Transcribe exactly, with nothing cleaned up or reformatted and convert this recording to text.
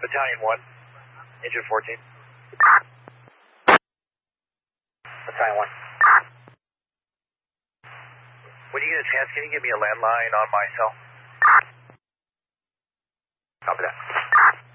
Battalion one, engine fourteen. Battalion one. When you get a chance, can you give me a landline on my cell? Copy that.